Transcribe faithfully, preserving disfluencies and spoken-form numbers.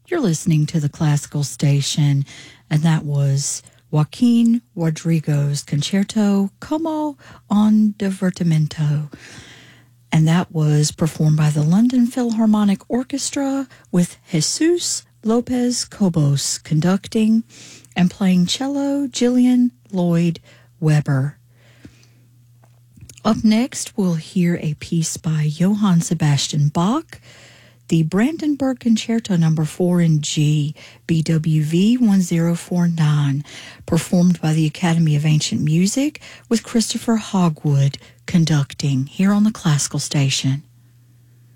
You're listening to the Classical Station, and that was Joaquin Rodrigo's Concerto Como un Divertimento. And that was performed by the London Philharmonic Orchestra with Jesus Lopez Cobos conducting and playing cello, Gillian Lloyd Webber. Up next, we'll hear a piece by Johann Sebastian Bach, the Brandenburg Concerto Number four in G, B W V one zero four nine, performed by the Academy of Ancient Music with Christopher Hogwood conducting here on the Classical Station.